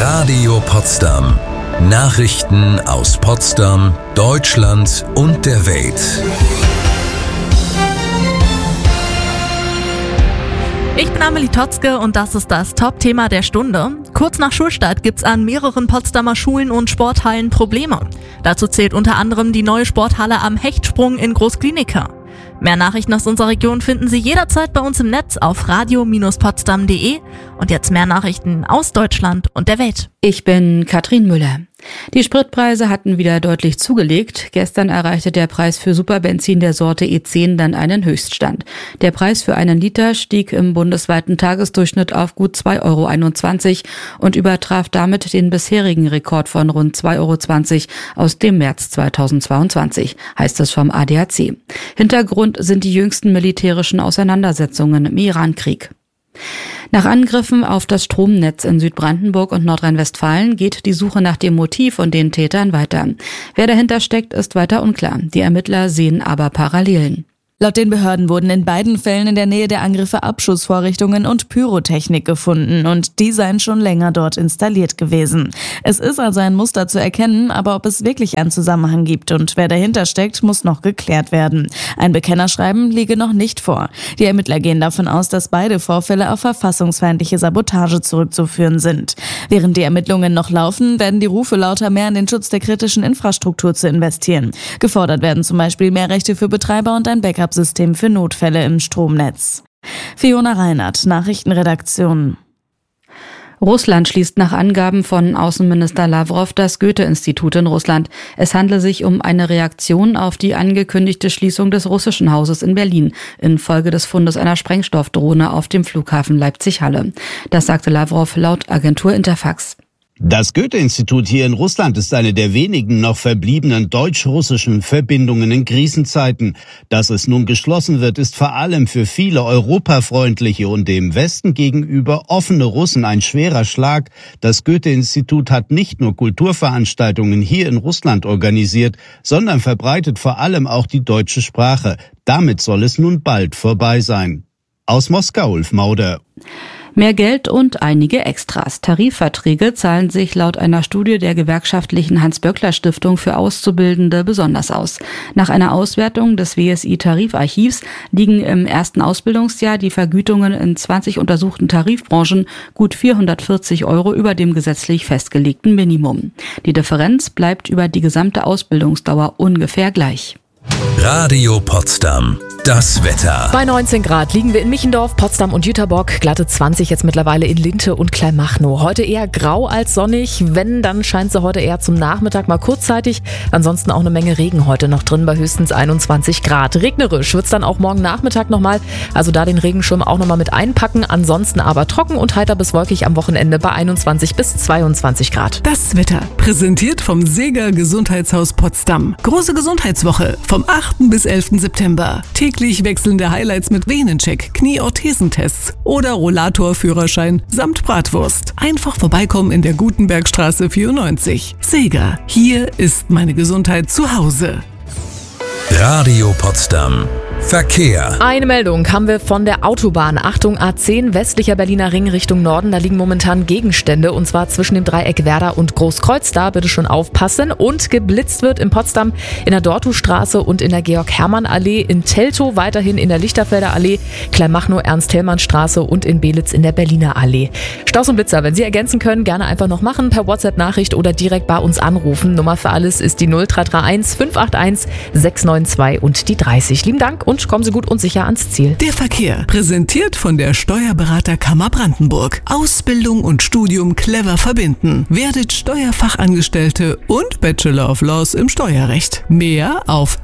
Radio Potsdam. Nachrichten aus Potsdam, Deutschland und der Welt. Ich bin Amelie Totzke und das ist das Top-Thema der Stunde. Kurz nach Schulstart gibt's an mehreren Potsdamer Schulen und Sporthallen Probleme. Dazu zählt unter anderem die neue Sporthalle am Hechtsprung in Großklinika. Mehr Nachrichten aus unserer Region finden Sie jederzeit bei uns im Netz auf radio-potsdam.de. Und jetzt mehr Nachrichten aus Deutschland und der Welt. Ich bin Katrin Müller. Die Spritpreise hatten wieder deutlich zugelegt. Gestern erreichte der Preis für Superbenzin der Sorte E10 dann einen Höchststand. Der Preis für einen Liter stieg im bundesweiten Tagesdurchschnitt auf gut 2,21 € und übertraf damit den bisherigen Rekord von rund 2,20 € aus dem März 2022, heißt es vom ADAC. Hintergrund sind die jüngsten militärischen Auseinandersetzungen im Irankrieg. Nach Angriffen auf das Stromnetz in Südbrandenburg und Nordrhein-Westfalen geht die Suche nach dem Motiv und den Tätern weiter. Wer dahinter steckt, ist weiter unklar. Die Ermittler sehen aber Parallelen. Laut den Behörden wurden in beiden Fällen in der Nähe der Angriffe Abschussvorrichtungen und Pyrotechnik gefunden und die seien schon länger dort installiert gewesen. Es ist also ein Muster zu erkennen, aber ob es wirklich einen Zusammenhang gibt und wer dahinter steckt, muss noch geklärt werden. Ein Bekennerschreiben liege noch nicht vor. Die Ermittler gehen davon aus, dass beide Vorfälle auf verfassungsfeindliche Sabotage zurückzuführen sind. Während die Ermittlungen noch laufen, werden die Rufe lauter, mehr in den Schutz der kritischen Infrastruktur zu investieren. Gefordert werden zum Beispiel mehr Rechte für Betreiber und ein Backup-System für Notfälle im Stromnetz. Fiona Reinert, Nachrichtenredaktion. Russland schließt nach Angaben von Außenminister Lavrov das Goethe-Institut in Russland. Es handle sich um eine Reaktion auf die angekündigte Schließung des russischen Hauses in Berlin infolge des Fundes einer Sprengstoffdrohne auf dem Flughafen Leipzig-Halle. Das sagte Lavrov laut Agentur Interfax. Das Goethe-Institut hier in Russland ist eine der wenigen noch verbliebenen deutsch-russischen Verbindungen in Krisenzeiten. Dass es nun geschlossen wird, ist vor allem für viele europafreundliche und dem Westen gegenüber offene Russen ein schwerer Schlag. Das Goethe-Institut hat nicht nur Kulturveranstaltungen hier in Russland organisiert, sondern verbreitet vor allem auch die deutsche Sprache. Damit soll es nun bald vorbei sein. Aus Moskau, Ulf Mauder. Mehr Geld und einige Extras. Tarifverträge zahlen sich laut einer Studie der gewerkschaftlichen Hans-Böckler-Stiftung für Auszubildende besonders aus. Nach einer Auswertung des WSI-Tarifarchivs liegen im ersten Ausbildungsjahr die Vergütungen in 20 untersuchten Tarifbranchen gut 440 € über dem gesetzlich festgelegten Minimum. Die Differenz bleibt über die gesamte Ausbildungsdauer ungefähr gleich. Radio Potsdam. Das Wetter. Bei 19 Grad liegen wir in Michendorf, Potsdam und Jüterbock. Glatte 20 jetzt mittlerweile in Linte und Kleinmachnow. Heute eher grau als sonnig. Wenn, dann scheint sie heute eher zum Nachmittag mal kurzzeitig. Ansonsten auch eine Menge Regen heute noch drin bei höchstens 21 Grad. Regnerisch wird's dann auch morgen Nachmittag nochmal. Also da den Regenschirm auch nochmal mit einpacken. Ansonsten aber trocken und heiter bis wolkig am Wochenende bei 21 bis 22 Grad. Das Wetter präsentiert vom Seeger Gesundheitshaus Potsdam. Große Gesundheitswoche vom 8. bis 11. September. Täglich wechselnde Highlights mit Venencheck, Knie-Orthesentests oder Rollator-Führerschein samt Bratwurst. Einfach vorbeikommen in der Gutenbergstraße 94. Seeger, hier ist meine Gesundheit zu Hause. Radio Potsdam. Verkehr. Eine Meldung haben wir von der Autobahn. Achtung, A10, westlicher Berliner Ring Richtung Norden. Da liegen momentan Gegenstände und zwar zwischen dem Dreieck Werder und Großkreuz. Da bitte schon aufpassen. Und geblitzt wird in Potsdam in der Dortustraße und in der Georg-Hermann-Allee, in Teltow weiterhin in der Lichterfelder Allee, Kleinmachnow Ernst-Thälmann-Straße und in Belitz in der Berliner Allee. Staus und Blitzer, wenn Sie ergänzen können, gerne einfach noch machen, per WhatsApp-Nachricht oder direkt bei uns anrufen. Nummer für alles ist die 0331 581 692 und die 30. Lieben Dank und kommen Sie gut und sicher ans Ziel. Der Verkehr, präsentiert von der Steuerberaterkammer Brandenburg. Ausbildung und Studium clever verbinden. Werdet Steuerfachangestellte und Bachelor of Laws im Steuerrecht. Mehr auf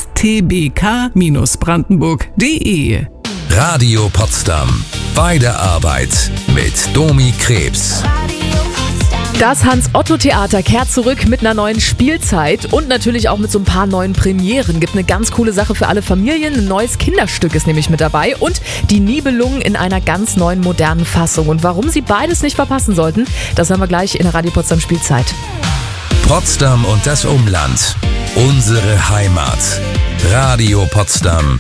stbk-brandenburg.de. Radio Potsdam. Bei der Arbeit mit Domi Krebs. Das Hans-Otto-Theater kehrt zurück mit einer neuen Spielzeit und natürlich auch mit so ein paar neuen Premieren. Gibt eine ganz coole Sache für alle Familien. Ein neues Kinderstück ist nämlich mit dabei und die Nibelungen in einer ganz neuen, modernen Fassung. Und warum Sie beides nicht verpassen sollten, das hören wir gleich in der Radio Potsdam Spielzeit. Potsdam und das Umland. Unsere Heimat. Radio Potsdam.